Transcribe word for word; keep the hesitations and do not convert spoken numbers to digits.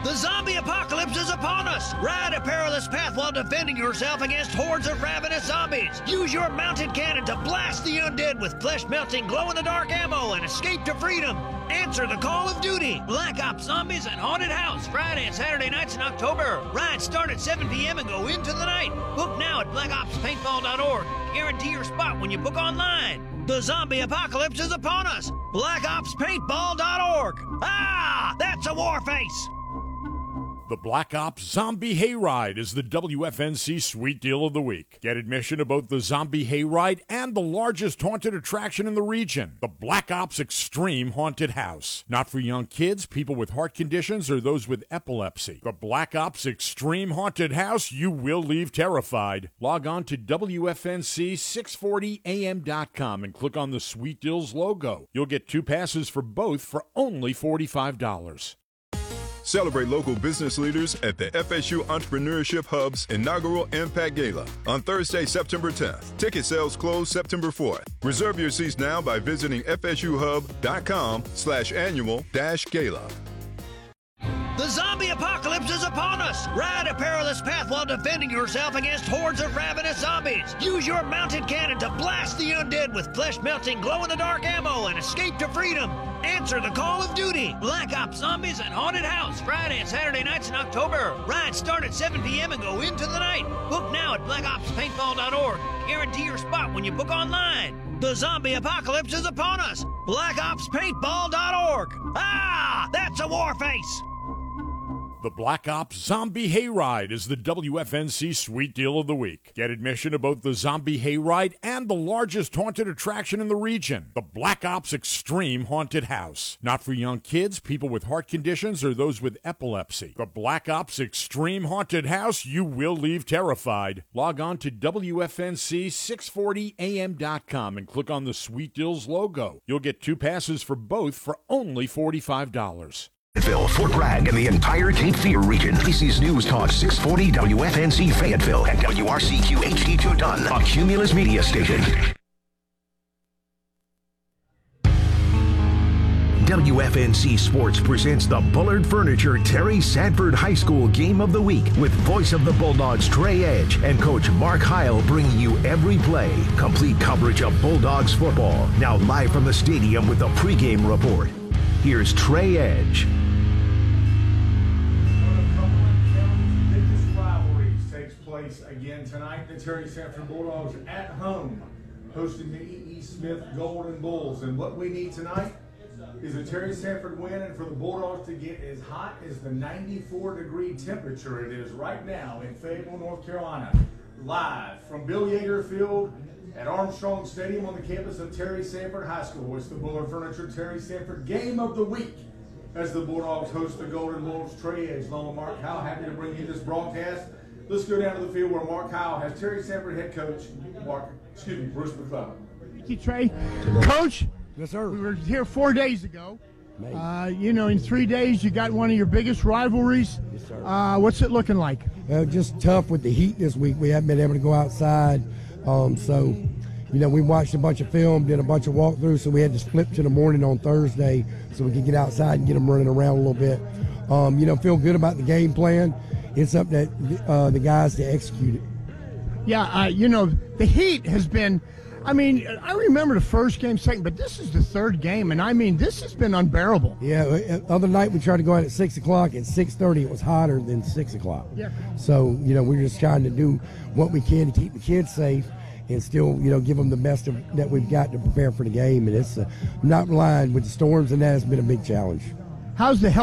The zombie apocalypse is upon us! Ride a perilous path while defending yourself against hordes of ravenous zombies! Use your mounted cannon to blast the undead with flesh-melting, glow-in-the-dark ammo and escape to freedom! Answer the call of duty! Black Ops Zombies and Haunted House, Friday and Saturday nights in October. Rides start at seven p.m. and go into the night. Book now at black ops paintball dot org. Guarantee your spot when you book online. The zombie apocalypse is upon us! black ops paintball dot org. Ah! That's a war face! The Black Ops Zombie Hayride is the W F N C Sweet Deal of the Week. Get admission to both the Zombie Hayride and the largest haunted attraction in the region, the Black Ops Extreme Haunted House. Not for young kids, people with heart conditions, or those with epilepsy. The Black Ops Extreme Haunted House, you will leave terrified. Log on to W F N C six forty A M dot com and click on the Sweet Deals logo. You'll get two passes for both for only forty-five dollars. Celebrate local business leaders at the F S U Entrepreneurship Hub's inaugural Impact Gala on Thursday, September tenth. Ticket sales close September fourth. Reserve your seats now by visiting f s u hub dot com slash annual dash gala. The zombie apocalypse is upon us! Ride a perilous path while defending yourself against hordes of ravenous zombies! Use your mounted cannon to blast the undead with flesh-melting, glow-in-the-dark ammo and escape to freedom! Answer the call of duty! Black Ops Zombies and Haunted House, Friday and Saturday nights in October. Rides start at seven p.m. and go into the night. Book now at black ops paintball dot org. Guarantee your spot when you book online. The zombie apocalypse is upon us! black ops paintball dot org. Ah! That's a war face! The Black Ops Zombie Hayride is the W F N C Sweet Deal of the Week. Get admission to both the Zombie Hayride and the largest haunted attraction in the region, the Black Ops Extreme Haunted House. Not for young kids, people with heart conditions, or those with epilepsy. The Black Ops Extreme Haunted House, you will leave terrified. Log on to W F N C six forty A M dot com and click on the Sweet Deals logo. You'll get two passes for both for only forty-five dollars. Fayetteville, Fort Bragg, and the entire Cape Fear region. This is News Talk six forty W F N C Fayetteville and W R C Q H D two Dunn, a Cumulus media station. W F N C Sports presents the Bullard Furniture Terry Sanford High School Game of the Week with voice of the Bulldogs Trey Edge and Coach Mark Heil bringing you every play. Complete coverage of Bulldogs football. Now live from the stadium with the pregame report. Here's Trey Edge. One of Cumberland County's biggest rivalries takes place again tonight. The Terry Sanford Bulldogs at home hosting the E E. Smith Golden Bulls. And what we need tonight is a Terry Sanford win, and for the Bulldogs to get as hot as the ninety-four degree temperature it is right now in Fayetteville, North Carolina. Live from Bill Yeager Field at Armstrong Stadium on the campus of Terry Sanford High School. It's the Bullard Furniture Terry Sanford Game of the Week as the Bulldogs host the Golden Bulls. Trey Edge, along with Mark Howell, happy to bring you this broadcast. Let's go down to the field where Mark Howell has Terry Sanford head coach, Mark, excuse me, Bruce McClellan. Thank you, Trey. Coach, yes, sir. We were here four days ago. Uh, you know, in three days you got one of your biggest rivalries. Yes, sir. Uh, what's it looking like? Uh, just tough with the heat this week. We haven't been able to go outside. Um, so, you know, we watched a bunch of film, did a bunch of walkthroughs, so we had to split to the morning on Thursday so we could get outside and get them running around a little bit. Um, you know, feel good about the game plan. It's up to uh, the guys to execute it. Yeah, uh, you know, the heat has been, I mean, I remember the first game, second, but this is the third game, and I mean, this has been unbearable. Yeah, other night we tried to go out at six o'clock. At six thirty, it was hotter than six o'clock. Yeah. So, you know, we're just trying to do what we can to keep the kids safe and still, you know, give them the best of, that we've got to prepare for the game. And it's uh, not lying with the storms, and that has been a big challenge. How's the health